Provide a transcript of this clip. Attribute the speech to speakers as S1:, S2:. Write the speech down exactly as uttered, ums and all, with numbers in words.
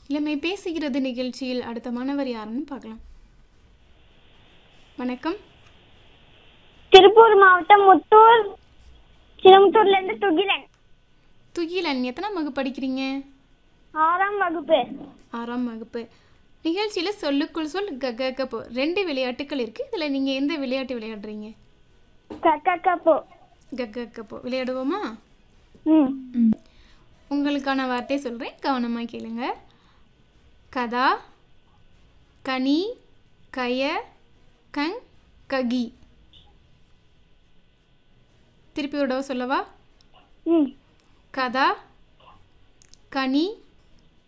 S1: இளமை பேசுகிறது நிகழ்ச்சியில் அடுத்த மாணவர் யாருன்னு பார்க்கலாம். வணக்கம்.
S2: திருப்பூர் மாவட்டம் முத்தூர் சிறுமுத்தூர்ல இருந்து துகிலன்.
S1: துகிலன் எத்தனாம் வகுப்பு படிக்கிறீங்க?
S2: ஆறாம் வகுப்பு.
S1: ஆறாம் வகுப்பு. நிகழ்ச்சியில் சொல்லுக்குள் சொல் கக கப்போ ரெண்டு விளையாட்டுகள் இருக்கு. இதில் நீங்க எந்த விளையாட்டு விளையாடுறீங்க?
S2: கக்கக்கப்போ.
S1: கக கப்போ விளையாடுவோமா?
S2: ம்.
S1: ம். உங்களுக்கான வார்த்தை சொல்றேன், கவனமா கேளுங்க. கதா, கனி, கய, கங், ககி. திருப்பி விடவா சொல்லவா?
S2: ம்.
S1: கதா, கனி,